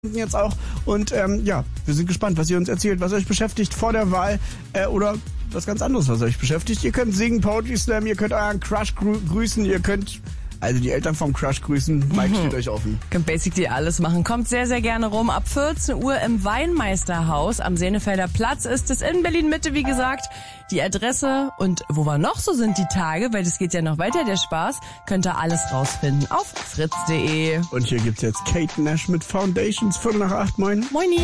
Jetzt auch und wir sind gespannt, was ihr uns erzählt, was euch beschäftigt vor der Wahl oder was ganz anderes, was euch beschäftigt. Ihr könnt singen, Poetry Slam, ihr könnt euren Crush grüßen, ihr könnt also die Eltern vom Crush grüßen. Mike steht euch offen. Könnt basically alles machen. Kommt sehr, sehr gerne rum. Ab 14 Uhr im Weinmeisterhaus am Sehnefelder Platz ist es in Berlin-Mitte, wie gesagt. Die Adresse und wo wir noch so sind die Tage, weil das geht ja noch weiter, der Spaß, könnt ihr alles rausfinden auf fritz.de. Und hier gibt's jetzt Kate Nash mit Foundations, 7:45. Moin. Moini.